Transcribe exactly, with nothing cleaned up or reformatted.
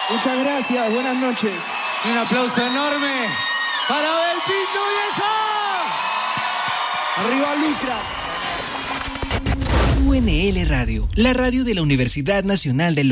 Muchas gracias, buenas noches. Y un aplauso enorme para Belpinto, vieja. Arriba Lucra. U N L Radio, la radio de la Universidad Nacional del